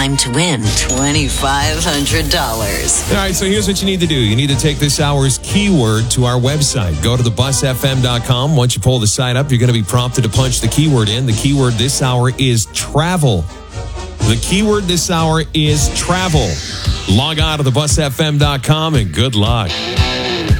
time to win $2,500. All right, so here's what you need to do. You need to take this hour's keyword to our website. Go to thebusfm.com. Once you pull the site up, you're going to be prompted to punch the keyword in. The keyword this hour is travel. The keyword this hour is travel. Log on to thebusfm.com and good luck.